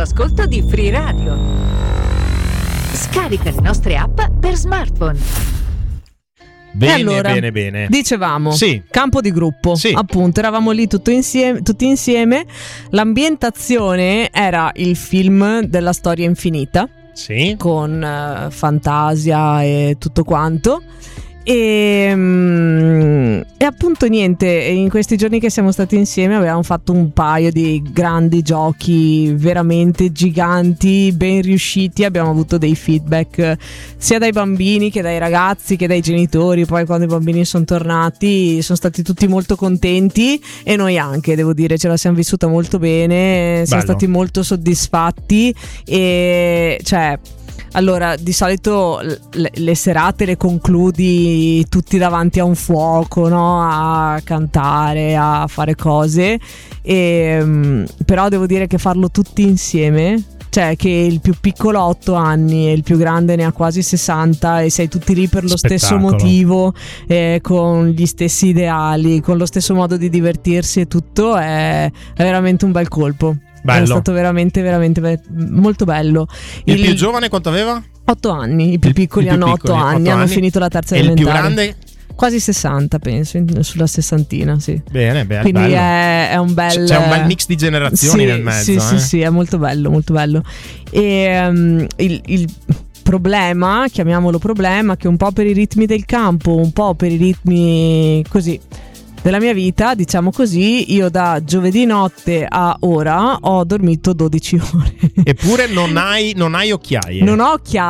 l'ascolto di Free Radio. Scarica le nostre app per smartphone. Bene, allora, bene. Dicevamo, sì. Campo di gruppo, sì. Appunto, eravamo lì tutti insieme. L'ambientazione era il film della storia infinita, sì, con fantasia e tutto quanto. E appunto niente, in questi giorni che siamo stati insieme abbiamo fatto un paio di grandi giochi veramente giganti, ben riusciti. Abbiamo avuto dei feedback sia dai bambini che dai ragazzi che dai genitori. Poi quando i bambini sono tornati sono stati tutti molto contenti, e noi anche, devo dire, ce la siamo vissuta molto bene. Siamo stati molto soddisfatti. E cioè, allora, di solito le serate le concludi tutti davanti a un fuoco, no? A cantare, a fare cose. Però devo dire che farlo tutti insieme, cioè che il più piccolo ha 8 anni e il più grande ne ha quasi 60, e sei tutti lì per lo stesso motivo, con gli stessi ideali, con lo stesso modo di divertirsi e tutto, è veramente un bel colpo. Bello. È stato veramente molto bello. Il più giovane quanto aveva? 8 anni. I più piccoli hanno 8 anni, hanno finito la terza elementare. E il più grande? Quasi 60, penso, sulla sessantina, sì. Bene, quindi bello. È un bel... C'è un bel mix di generazioni nel mezzo. Sì, è molto bello, molto bello. E il problema, chiamiamolo problema, che un po' per i ritmi del campo, un po' per i ritmi così della mia vita, diciamo così, io da giovedì notte a ora ho dormito 12 ore. Eppure non hai occhiaie. Non ho occhiaie.